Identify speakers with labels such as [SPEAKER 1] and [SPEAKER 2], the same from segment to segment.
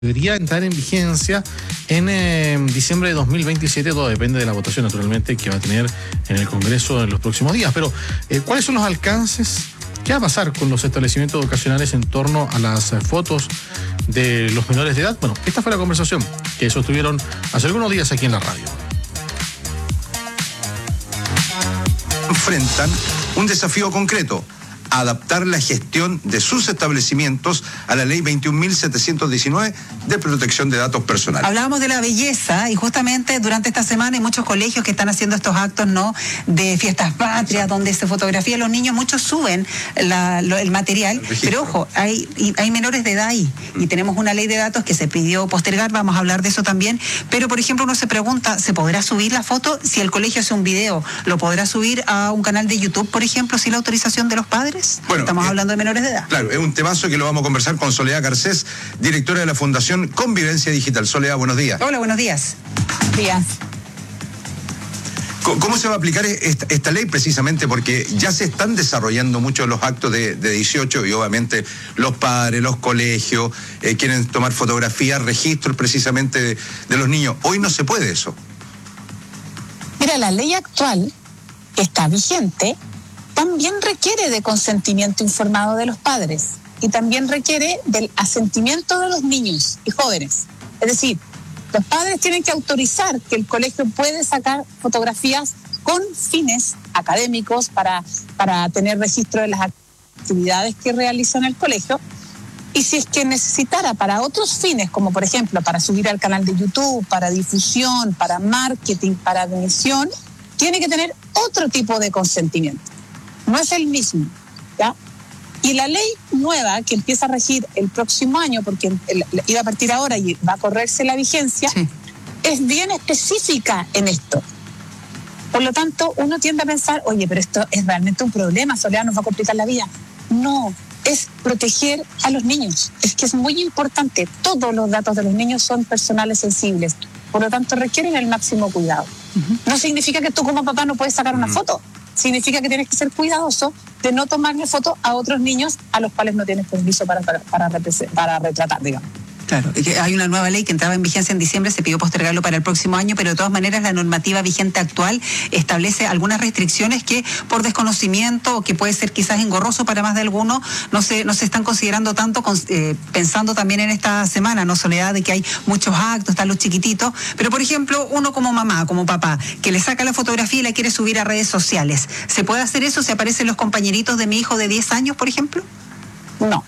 [SPEAKER 1] debería entrar en vigencia en diciembre de 2027, todo depende de la votación naturalmente que va a tener en el Congreso en los próximos días. Pero, ¿cuáles son los alcances? ¿Qué va a pasar con los establecimientos educacionales en torno a las fotos de los menores de edad? Bueno, esta fue la conversación que sostuvieron hace algunos días aquí en la radio.
[SPEAKER 2] Enfrentan un desafío concreto: adaptar la gestión de sus establecimientos a la ley 21.719 de protección de datos personales.
[SPEAKER 3] Hablábamos de la belleza y justamente durante esta semana hay muchos colegios que están haciendo estos actos, ¿no?, de fiestas patrias, donde se fotografía a los niños. Muchos suben el material, pero ojo, hay menores de edad ahí y tenemos una ley de datos que se pidió postergar, vamos a hablar de eso también. Pero, por ejemplo, uno se pregunta, ¿se podrá subir la foto? Si el colegio hace un video, ¿lo podrá subir a un canal de YouTube, por ejemplo, sin la autorización de los padres? Bueno, estamos hablando de menores de edad.
[SPEAKER 2] Claro, es un temazo que lo vamos a conversar con Soledad Garcés, directora de la Fundación Convivencia Digital. Soledad, buenos días.
[SPEAKER 3] Hola, buenos días. Días.
[SPEAKER 2] ¿Cómo se va a aplicar esta ley precisamente? Porque ya se están desarrollando muchos los actos de 18 y obviamente los padres, los colegios, quieren tomar fotografías, registros precisamente de los niños. Hoy no se puede eso.
[SPEAKER 4] Mira, la ley actual que está vigente también requiere de consentimiento informado de los padres y también requiere del asentimiento de los niños y jóvenes. Es decir, los padres tienen que autorizar que el colegio puede sacar fotografías con fines académicos para tener registro de las actividades que realiza en el colegio. Y si es que necesitara para otros fines, como por ejemplo para subir al canal de YouTube, para difusión, para marketing, para admisión, tiene que tener otro tipo de consentimiento. No es el mismo, ¿ya? Y la ley nueva que empieza a regir el próximo año, porque iba a partir ahora y va a correrse la vigencia, sí, es bien específica en esto. Por lo tanto, uno tiende a pensar, oye, pero esto es realmente un problema, Soledad, nos va a complicar la vida. No, es proteger a los niños. Es que es muy importante. Todos los datos de los niños son personales sensibles. Por lo tanto, requieren el máximo cuidado. No significa que tú como papá no puedes sacar una foto. Significa que tienes que ser cuidadoso de no tomarle foto a otros niños a los cuales no tienes permiso para retratar, digamos.
[SPEAKER 3] Claro, hay una nueva ley que entraba en vigencia en diciembre, se pidió postergarlo para el próximo año, pero de todas maneras la normativa vigente actual establece algunas restricciones que por desconocimiento o que puede ser quizás engorroso para más de alguno, no se están considerando tanto, pensando también en esta semana, ¿no, Soledad?, de que hay muchos actos, están los chiquititos, pero por ejemplo, uno como mamá, como papá, que le saca la fotografía y la quiere subir a redes sociales, ¿se puede hacer eso si aparecen los compañeritos de mi hijo de 10 años, por ejemplo?
[SPEAKER 4] No.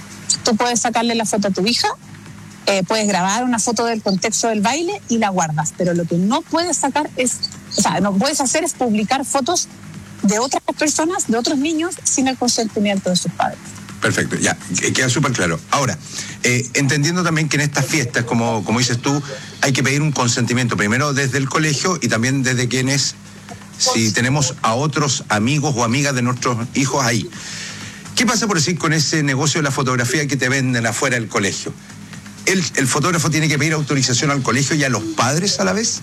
[SPEAKER 4] Tú puedes sacarle la foto a tu hija, puedes grabar una foto del contexto del baile y la guardas, pero lo que no puedes sacar no puedes hacer es publicar fotos de otras personas, de otros niños, sin el consentimiento de sus padres.
[SPEAKER 2] Perfecto, ya, queda súper claro. Ahora, entendiendo también que en estas fiestas, como dices tú, hay que pedir un consentimiento, primero desde el colegio y también desde quienes, si tenemos a otros amigos o amigas de nuestros hijos ahí. ¿Qué pasa, por decir, con ese negocio de la fotografía que te venden afuera del colegio? ¿El fotógrafo tiene que pedir autorización al colegio y a los padres a la vez?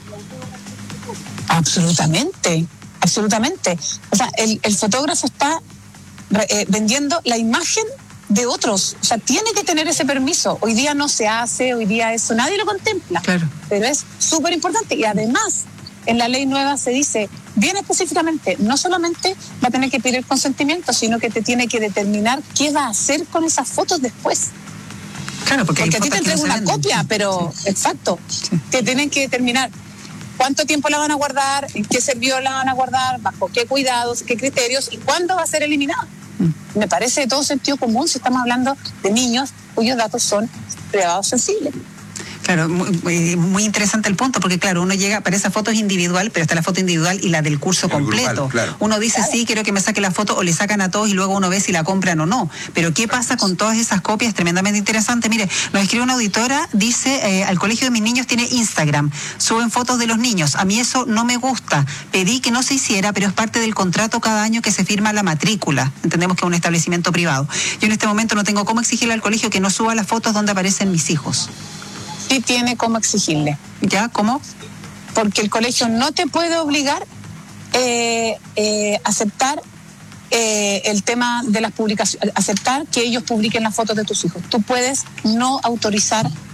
[SPEAKER 4] Absolutamente, absolutamente. O sea, el fotógrafo está vendiendo la imagen de otros. O sea, tiene que tener ese permiso. Hoy día no se hace, hoy día eso nadie lo contempla. Claro. Pero es súper importante. Y además, en la ley nueva se dice bien específicamente, no solamente va a tener que pedir el consentimiento, sino que te tiene que determinar qué va a hacer con esas fotos después.
[SPEAKER 3] Claro, porque
[SPEAKER 4] a ti te entrega una copia, pero sí. Exacto, sí. Te tienen que determinar cuánto tiempo la van a guardar, en qué servidor la van a guardar, bajo qué cuidados, qué criterios y cuándo va a ser eliminada. Me parece de todo sentido común si estamos hablando de niños cuyos datos son privados sensibles.
[SPEAKER 3] Claro, muy interesante el punto, porque claro, uno llega, para esa foto es individual, pero está la foto individual y la del curso completo. Grupal, claro. Uno dice, claro, sí, quiero que me saque la foto, o le sacan a todos y luego uno ve si la compran o no. Pero ¿qué pasa con todas esas copias? Tremendamente interesante. Mire, nos escribe una auditora, dice, al colegio de mis niños tiene Instagram, suben fotos de los niños. A mí eso no me gusta. Pedí que no se hiciera, pero es parte del contrato cada año que se firma la matrícula. Entendemos que es un establecimiento privado. Yo en este momento no tengo cómo exigirle al colegio que no suba las fotos donde aparecen mis hijos.
[SPEAKER 4] Sí tiene cómo exigirle.
[SPEAKER 3] ¿Ya? ¿Cómo?
[SPEAKER 4] Porque el colegio no te puede obligar a aceptar el tema de las publicaciones, aceptar que ellos publiquen las fotos de tus hijos. Tú puedes no autorizar